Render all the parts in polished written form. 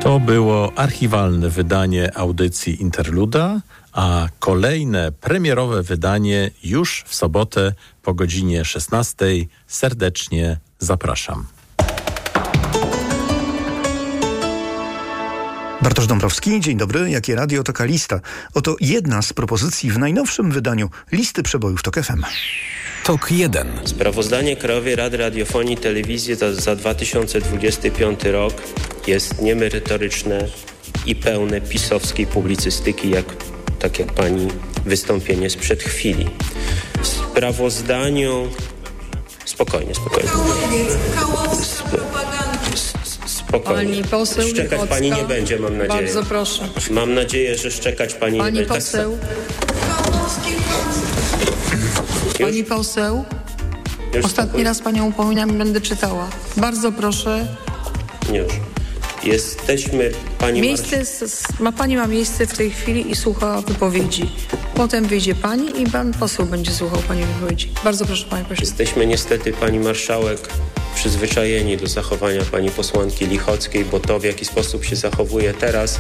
To było archiwalne wydanie audycji Interluda, a kolejne premierowe wydanie już w sobotę po godzinie 16. Serdecznie zapraszam. Bartosz Dąbrowski, dzień dobry. Jakie radio, taka lista. Oto jedna z propozycji w najnowszym wydaniu listy przebojów TOK FM. TOK 1. Sprawozdanie Krajowej Rady Radiofonii i Telewizji za 2025 rok jest niemerytoryczne i pełne pisowskiej publicystyki, tak jak pani wystąpienie sprzed chwili. W sprawozdaniu... Spokojnie. Pani poseł Szczekać Lichocka. pani nie będzie, mam nadzieję. Bardzo proszę. Mam nadzieję, że szczekać pani nie będzie. Pani poseł. Pani poseł. Ostatni raz panią upominam i będę czytała. Bardzo proszę. Już. Jesteśmy, pani Pani ma miejsce w tej chwili i słucha wypowiedzi. Potem wyjdzie pani i pan poseł będzie słuchał pani wypowiedzi. Bardzo proszę, panie pośle. Jesteśmy niestety, pani marszałek, przyzwyczajeni do zachowania pani posłanki Lichockiej, bo to, w jaki sposób się zachowuje teraz,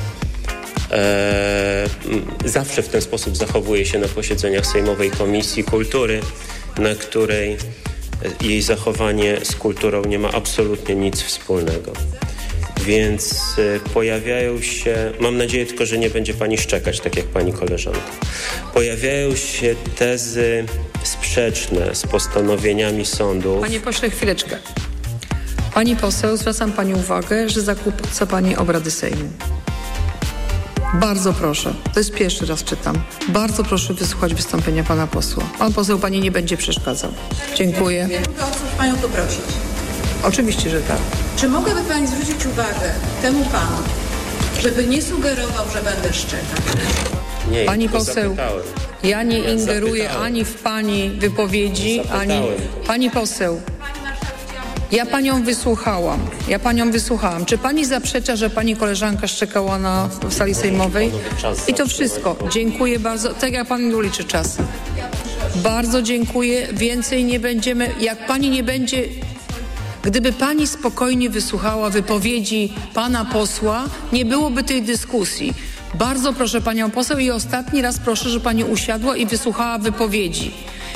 zawsze w ten sposób zachowuje się na posiedzeniach Sejmowej Komisji Kultury, na której jej zachowanie z kulturą nie ma absolutnie nic wspólnego. Więc pojawiają się, mam nadzieję tylko, że nie będzie pani szczekać, tak jak pani koleżanka. Pojawiają się tezy sprzeczne z postanowieniami sądów. Panie pośle, chwileczkę. Pani poseł, zwracam pani uwagę, że zakłóca pani obrady Sejmu. Bardzo proszę, to jest pierwszy raz czytam. Bardzo proszę wysłuchać wystąpienia pana posła. Pan poseł pani nie będzie przeszkadzał. Dziękuję. Mogę o coś panią poprosić? Oczywiście, że tak. Czy mogłaby pani zwrócić uwagę temu panu, żeby nie sugerował, że będę szczekać? Nie, pani poseł, zapytałem. ja nie ingeruję ani w pani wypowiedzi, ani... Pani poseł, ja panią wysłuchałam. Czy pani zaprzecza, że pani koleżanka szczekała w sali sejmowej? I to wszystko. Dziękuję bardzo. Tak jak pan mi uliczy czas. Bardzo dziękuję. Więcej nie będziemy... Jak pani nie będzie... Gdyby pani spokojnie wysłuchała wypowiedzi pana posła, nie byłoby tej dyskusji. Bardzo proszę panią poseł i ostatni raz proszę, żeby pani usiadła i wysłuchała wypowiedzi.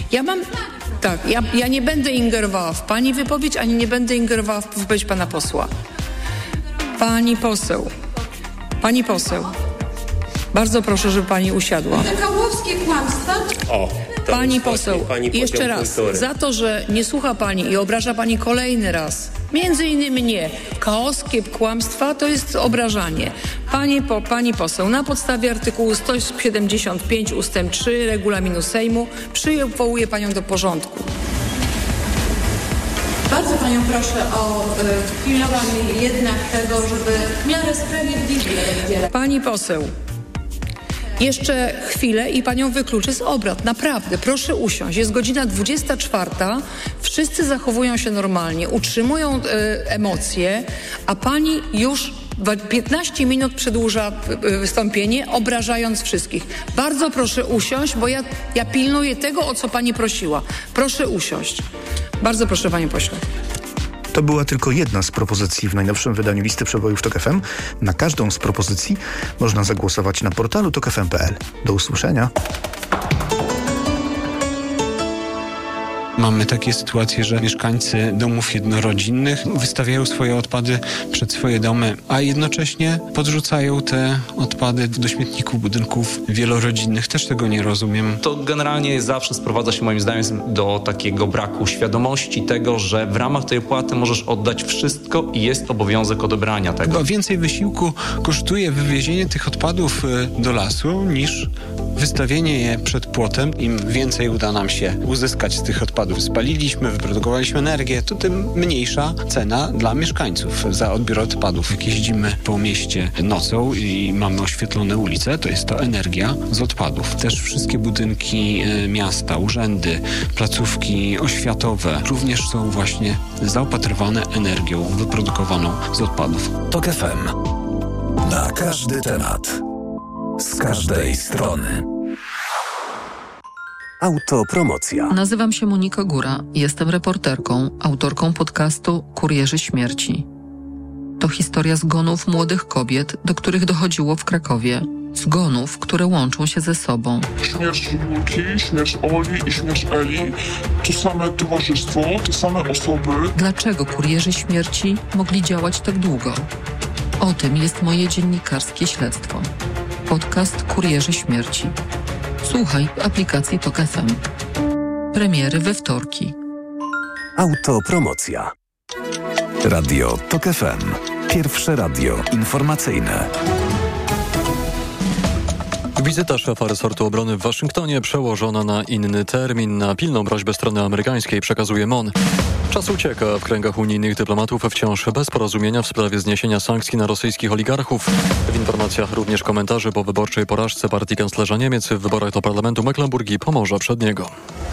Ja nie będę ingerowała w pani wypowiedź, ani nie będę ingerowała w wypowiedź pana posła. Pani poseł, bardzo proszę, żeby pani usiadła. Kałowskie kłamstwa? Pani poseł, jeszcze raz, kultury. za to, że nie słucha pani i obraża pani kolejny raz, między innymi mnie, kałowskie kłamstwa to jest obrażanie. Pani poseł, na podstawie artykułu 175 ustęp 3 regulaminu Sejmu przywołuję panią do porządku. Bardzo panią proszę o pilnowanie jednak tego, żeby w miarę sprawiedliwie udzielać. Pani poseł, jeszcze chwilę i panią wykluczę z obrad. Naprawdę, proszę usiąść. Jest godzina 24. Wszyscy zachowują się normalnie, utrzymują emocje, a pani już 15 minut przedłuża wystąpienie, obrażając wszystkich. Bardzo proszę usiąść, bo ja pilnuję tego, o co pani prosiła. Proszę usiąść. Bardzo proszę, panie pośle. To była tylko jedna z propozycji w najnowszym wydaniu listy przebojów TOK FM. Na każdą z propozycji można zagłosować na portalu tokfm.pl. Do usłyszenia. Mamy takie sytuacje, że mieszkańcy domów jednorodzinnych wystawiają swoje odpady przed swoje domy, a jednocześnie podrzucają te odpady do śmietników budynków wielorodzinnych. Też tego nie rozumiem. To generalnie zawsze sprowadza się moim zdaniem do takiego braku świadomości tego, że w ramach tej opłaty możesz oddać wszystko i jest obowiązek odebrania tego. Chyba więcej wysiłku kosztuje wywiezienie tych odpadów do lasu niż wystawienie je przed płotem. Im więcej uda nam się uzyskać z tych odpadów, spaliliśmy, wyprodukowaliśmy energię, to tym mniejsza cena dla mieszkańców za odbiór odpadów. Jak jeździmy po mieście nocą i mamy oświetlone ulice, to jest to energia z odpadów. Też wszystkie budynki miasta, urzędy, placówki oświatowe również są właśnie zaopatrywane energią wyprodukowaną z odpadów. TOK FM. Na każdy temat. Z każdej strony. Autopromocja. Nazywam się Monika Góra. Jestem reporterką, autorką podcastu Kurierzy Śmierci. To To historia zgonów młodych kobiet, do których dochodziło w Krakowie. Zgonów, które łączą się ze sobą. Śmierć Julki, śmierć Oli i śmierć Eli to same towarzystwo, te same osoby. Dlaczego kurierzy śmierci mogli działać tak długo? O tym jest moje dziennikarskie śledztwo. Podcast Kurierzy Śmierci. Słuchaj w aplikacji TOK FM. Premiery we wtorki. Autopromocja. Radio TOK FM. Pierwsze radio informacyjne. Wizyta szefa resortu obrony w Waszyngtonie przełożona na inny termin. Na pilną prośbę strony amerykańskiej przekazuje MON. Czas ucieka. W kręgach unijnych dyplomatów wciąż bez porozumienia w sprawie zniesienia sankcji na rosyjskich oligarchów. W informacjach również komentarze po wyborczej porażce partii kanclerza Niemiec w wyborach do Parlamentu Mecklenburgii Pomorza Przedniego.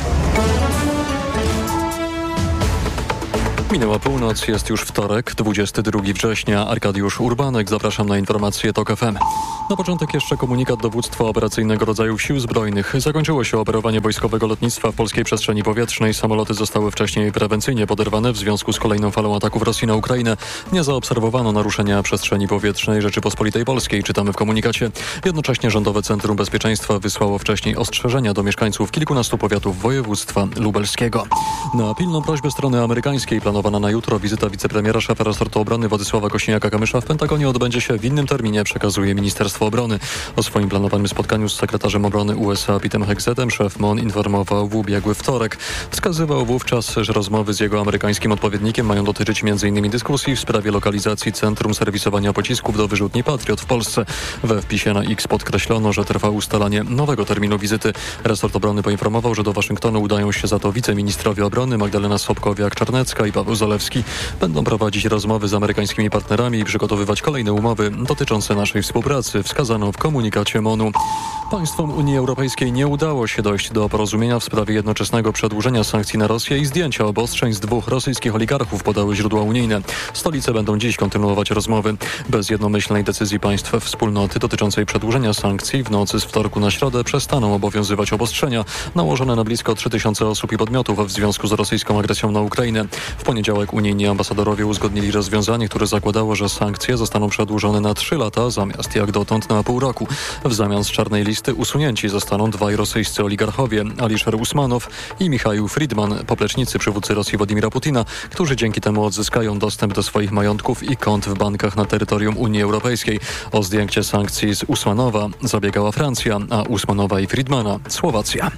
Minęła północ, jest już wtorek, 22 września. Arkadiusz Urbanek, zapraszam na informacje TOK FM. Na początek jeszcze komunikat dowództwa operacyjnego rodzajów Sił Zbrojnych. Zakończyło się operowanie wojskowego lotnictwa w polskiej przestrzeni powietrznej. Samoloty zostały wcześniej prewencyjnie poderwane w związku z kolejną falą ataków Rosji na Ukrainę. Nie zaobserwowano naruszenia przestrzeni powietrznej Rzeczypospolitej Polskiej, czytamy w komunikacie. Jednocześnie Rządowe Centrum Bezpieczeństwa wysłało wcześniej ostrzeżenia do mieszkańców kilkunastu powiatów województwa lubelskiego. Na pilną prośbę strony amerykańskiej planowana na jutro wizyta wicepremiera szefa resortu obrony Władysława Kosiniaka-Kamysza w Pentagonie odbędzie się w innym terminie, przekazuje Ministerstwo Obrony. O swoim planowanym spotkaniu z sekretarzem obrony USA Petem Hegsetem szef MON informował w ubiegły wtorek. Wskazywał wówczas, że rozmowy z jego amerykańskim odpowiednikiem mają dotyczyć m.in. dyskusji w sprawie lokalizacji Centrum Serwisowania Pocisków do wyrzutni Patriot w Polsce. We wpisie na X podkreślono, że trwa ustalanie nowego terminu wizyty. Resort obrony poinformował, że do Waszyngtonu udają się za to wiceministrowie obrony Magdalena Sobkowiak-Czarnecka i Paweł Zalewski. Będą prowadzić rozmowy z amerykańskimi partnerami i przygotowywać kolejne umowy dotyczące naszej współpracy, wskazano w komunikacie MON-u. Państwom Unii Europejskiej nie udało się dojść do porozumienia w sprawie jednoczesnego przedłużenia sankcji na Rosję i zdjęcia obostrzeń z dwóch rosyjskich oligarchów, podały źródła unijne. Stolice będą dziś kontynuować rozmowy. Bez jednomyślnej decyzji państw wspólnoty dotyczącej przedłużenia sankcji w nocy z wtorku na środę przestaną obowiązywać obostrzenia nałożone na blisko 3000 osób i podmiotów w związku z rosyjską agresją na Ukrainę. W poniedziałek unijni ambasadorowie uzgodnili rozwiązanie, które zakładało, że sankcje zostaną przedłużone na 3 lata zamiast jak dotąd na pół roku. W zamian z czarnej listy usunięci zostaną dwaj rosyjscy oligarchowie, Alisher Usmanow i Michał Friedman, poplecznicy przywódcy Rosji Władimira Putina, którzy dzięki temu odzyskają dostęp do swoich majątków i kont w bankach na terytorium Unii Europejskiej. O zdjęcie sankcji z Usmanowa zabiegała Francja, a Usmanowa i Friedmana Słowacja.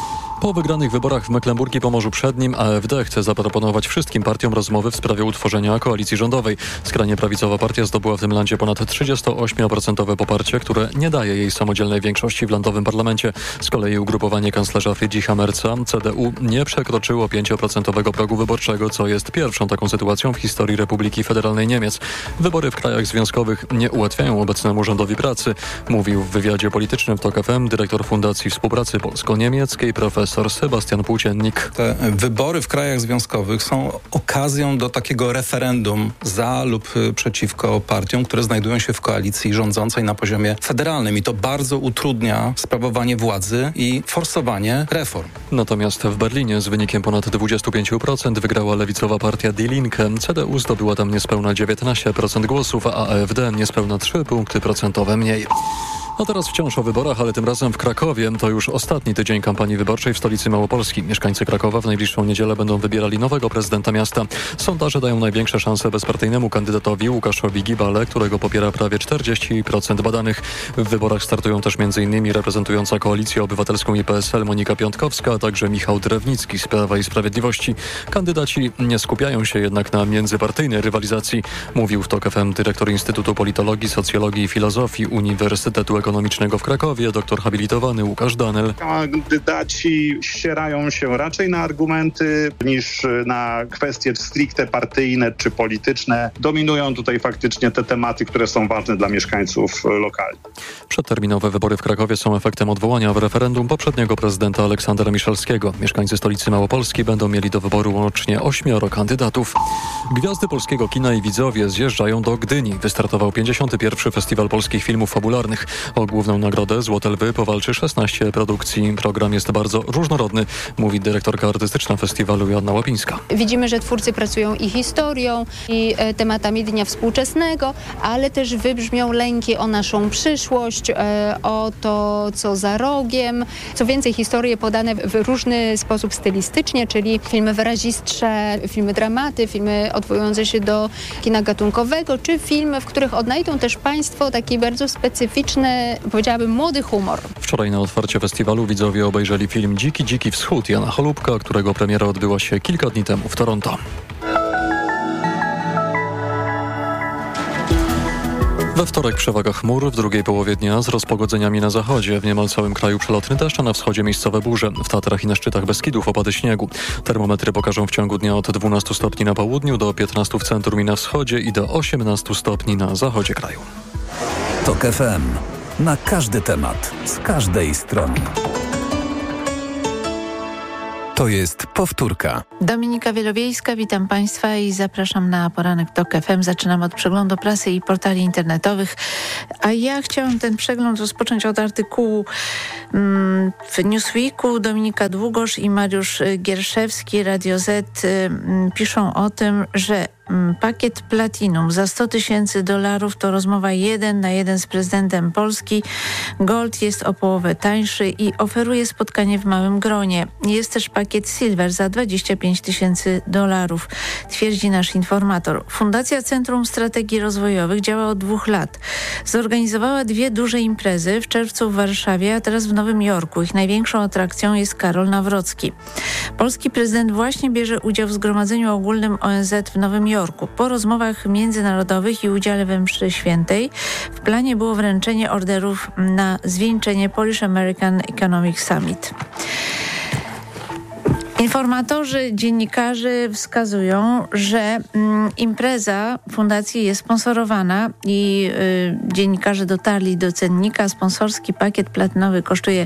Po wygranych wyborach w Mecklenburgii Pomorzu Przednim AfD chce zaproponować wszystkim partiom rozmowy w sprawie utworzenia koalicji rządowej. Skrajnie prawicowa partia zdobyła w tym landzie ponad 38% poparcie, które nie daje jej samodzielnej większości w landowym parlamencie. Z kolei ugrupowanie kanclerza Friedricha Merza, CDU, nie przekroczyło 5% progu wyborczego, co jest pierwszą taką sytuacją w historii Republiki Federalnej Niemiec. Wybory w krajach związkowych nie ułatwiają obecnemu rządowi pracy, mówił w wywiadzie politycznym w TOK FM dyrektor Fundacji Współpracy Polsko-Niemieckiej profesor Sebastian Płóciennik. Te wybory w krajach związkowych są okazją do takiego referendum za lub przeciwko partiom, które znajdują się w koalicji rządzącej na poziomie federalnym i to bardzo utrudnia sprawowanie władzy i forsowanie reform. Natomiast w Berlinie z wynikiem ponad 25% wygrała lewicowa partia Die Linke. CDU zdobyła tam niespełna 19% głosów, a AfD niespełna 3 punkty procentowe mniej. A teraz wciąż o wyborach, ale tym razem w Krakowie. To już ostatni tydzień kampanii wyborczej w stolicy Małopolski. Mieszkańcy Krakowa w najbliższą niedzielę będą wybierali nowego prezydenta miasta. Sondaże dają największe szanse bezpartyjnemu kandydatowi Łukaszowi Gibale, którego popiera prawie 40% badanych. W wyborach startują też m.in. reprezentująca Koalicję Obywatelską i PSL Monika Piątkowska, a także Michał Drewnicki z Prawa i Sprawiedliwości. Kandydaci nie skupiają się jednak na międzypartyjnej rywalizacji, mówił w TOK FM dyrektor Instytutu Politologii, Socjologii i Filozofii Uniwersytetu Ekonomicznego w Krakowie, doktor habilitowany Łukasz Danel. Kandydaci ścierają się raczej na argumenty niż na kwestie stricte partyjne czy polityczne. Dominują tutaj faktycznie te tematy, które są ważne dla mieszkańców lokalnych. Przedterminowe wybory w Krakowie są efektem odwołania w referendum poprzedniego prezydenta Aleksandra Miszalskiego. Mieszkańcy stolicy Małopolski będą mieli do wyboru łącznie 8 kandydatów. Gwiazdy polskiego kina i widzowie zjeżdżają do Gdyni. Wystartował 51. Festiwal Polskich Filmów Fabularnych. O główną nagrodę Złote Lwy powalczy 16 produkcji. Program jest bardzo różnorodny, mówi dyrektorka artystyczna festiwalu Joanna Łapińska. Widzimy, że twórcy pracują i historią, i tematami dnia współczesnego, ale też wybrzmią lęki o naszą przyszłość, o to, co za rogiem. Co więcej, historie podane w różny sposób stylistycznie, czyli filmy wyrazistsze, filmy dramaty, filmy odwołujące się do kina gatunkowego, czy filmy, w których odnajdą też Państwo taki bardzo specyficzny, powiedziałabym, młody humor. Wczoraj na otwarcie festiwalu widzowie obejrzeli film Dziki, dziki wschód Jana Cholubka, którego premiera odbyła się kilka dni temu w Toronto. We wtorek przewaga chmur, w drugiej połowie dnia z rozpogodzeniami na zachodzie. W niemal całym kraju przelotny deszcz, a na wschodzie miejscowe burze. W Tatrach i na szczytach Beskidów opady śniegu. Termometry pokażą w ciągu dnia od 12 stopni na południu do 15 w centrum i na wschodzie i do 18 stopni na zachodzie kraju. TOK FM. Na każdy temat, z każdej strony. To jest powtórka. Dominika Wielowiejska, witam Państwa i zapraszam na poranek TOK FM. Zaczynam od przeglądu prasy i portali internetowych. A ja chciałam ten przegląd rozpocząć od artykułu w Newsweeku. Dominika Długosz i Mariusz Gierszewski, Radio Z, piszą o tym, że pakiet Platinum za $100,000 to rozmowa 1 na 1 z prezydentem Polski. Gold jest o połowę tańszy i oferuje spotkanie w małym gronie. Jest też pakiet Silver za $25,000, twierdzi nasz informator. Fundacja Centrum Strategii Rozwojowych działa od 2 lat. Zorganizowała 2 duże imprezy, w czerwcu w Warszawie, a teraz w Nowym Jorku. Ich największą atrakcją jest Karol Nawrocki. Polski prezydent właśnie bierze udział w Zgromadzeniu Ogólnym ONZ w Nowym Jorku. Po rozmowach międzynarodowych i udziale we mszy świętej w planie było wręczenie orderów na zwieńczenie Polish American Economic Summit. Informatorzy, dziennikarze wskazują, że impreza fundacji jest sponsorowana i dziennikarze dotarli do cennika. Sponsorski pakiet platynowy kosztuje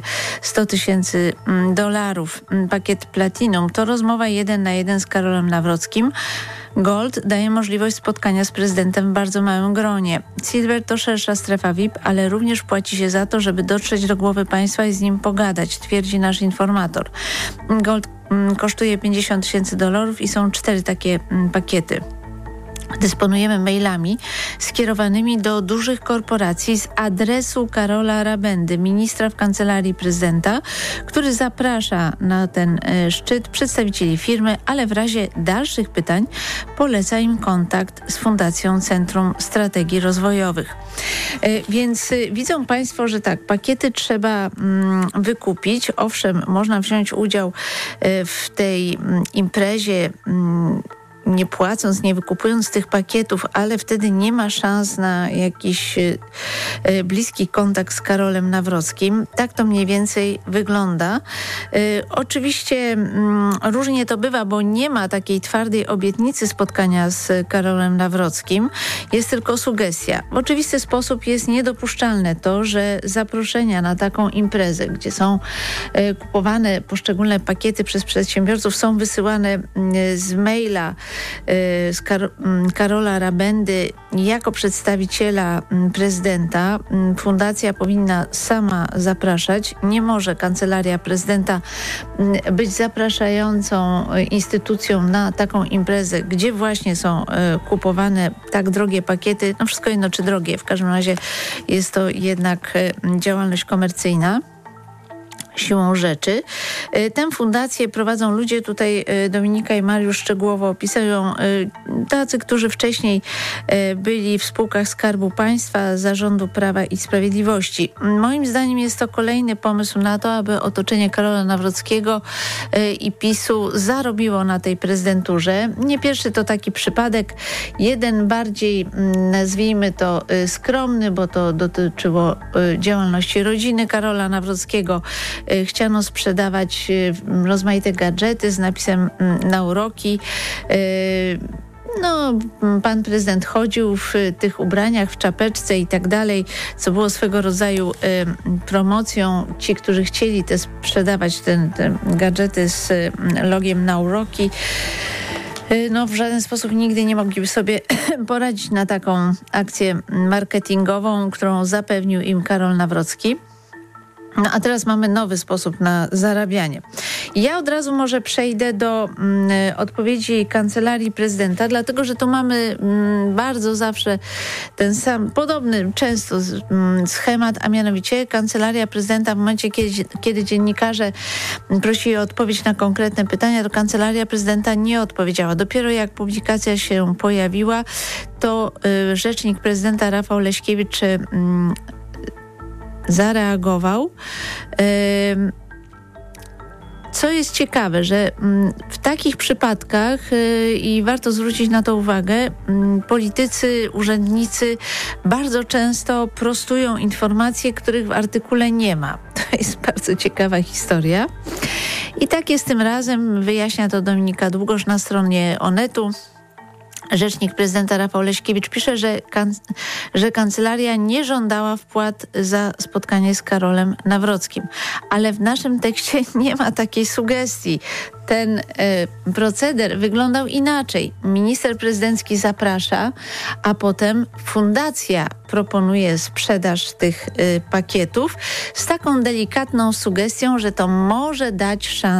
$100,000. Pakiet Platinum to rozmowa 1 na 1 z Karolem Nawrockim. Gold daje możliwość spotkania z prezydentem w bardzo małym gronie. Silver to szersza strefa VIP, ale również płaci się za to, żeby dotrzeć do głowy państwa i z nim pogadać, twierdzi nasz informator. Gold kosztuje $50,000 i są 4 takie pakiety. Dysponujemy mailami skierowanymi do dużych korporacji z adresu Karola Rabendy, ministra w Kancelarii Prezydenta, który zaprasza na ten szczyt przedstawicieli firmy, ale w razie dalszych pytań poleca im kontakt z Fundacją Centrum Strategii Rozwojowych. Więc widzą Państwo, że tak, pakiety trzeba wykupić. Owszem, można wziąć udział w tej imprezie nie płacąc, nie wykupując tych pakietów, ale wtedy nie ma szans na jakiś bliski kontakt z Karolem Nawrockim. Tak to mniej więcej wygląda. Oczywiście różnie to bywa, bo nie ma takiej twardej obietnicy spotkania z Karolem Nawrockim. Jest tylko sugestia. W oczywisty sposób jest niedopuszczalne to, że zaproszenia na taką imprezę, gdzie są kupowane poszczególne pakiety przez przedsiębiorców, są wysyłane z maila z Karola Rabendy jako przedstawiciela prezydenta. Fundacja powinna sama zapraszać. Nie może Kancelaria Prezydenta być zapraszającą instytucją na taką imprezę, gdzie właśnie są kupowane tak drogie pakiety. No wszystko jedno czy drogie. W każdym razie jest to jednak działalność komercyjna. Siłą rzeczy. Tę fundację prowadzą ludzie, tutaj Dominika i Mariusz szczegółowo opisują, tacy, którzy wcześniej byli w spółkach Skarbu Państwa, Zarządu Prawa i Sprawiedliwości. Moim zdaniem jest to kolejny pomysł na to, aby otoczenie Karola Nawrockiego i PiS-u zarobiło na tej prezydenturze. Nie pierwszy to taki przypadek. Jeden bardziej, nazwijmy to, skromny, bo to dotyczyło działalności rodziny Karola Nawrockiego. Chciano sprzedawać rozmaite gadżety z napisem na uroki. No, pan prezydent chodził w tych ubraniach, w czapeczce i tak dalej, co było swego rodzaju promocją. Ci, którzy chcieli te sprzedawać te gadżety z logiem na uroki, w żaden sposób nigdy nie mogliby sobie poradzić na taką akcję marketingową, którą zapewnił im Karol Nawrocki. No a teraz mamy nowy sposób na zarabianie. Ja od razu może przejdę do odpowiedzi Kancelarii Prezydenta, dlatego że tu mamy bardzo zawsze ten sam, podobny często schemat, a mianowicie Kancelaria Prezydenta w momencie, kiedy dziennikarze prosili o odpowiedź na konkretne pytania, to Kancelaria Prezydenta nie odpowiedziała. Dopiero jak publikacja się pojawiła, to rzecznik prezydenta Rafał Leśkiewicz zareagował. Co jest ciekawe, że w takich przypadkach i warto zwrócić na to uwagę, politycy, urzędnicy bardzo często prostują informacje, których w artykule nie ma. To jest bardzo ciekawa historia. I tak jest tym razem, wyjaśnia to Dominika Długosz na stronie Onetu. Rzecznik prezydenta Rafał Leśkiewicz pisze, że kancelaria nie żądała wpłat za spotkanie z Karolem Nawrockim. Ale w naszym tekście nie ma takiej sugestii. Ten proceder wyglądał inaczej. Minister prezydencki zaprasza, a potem fundacja proponuje sprzedaż tych pakietów z taką delikatną sugestią, że to może dać szansę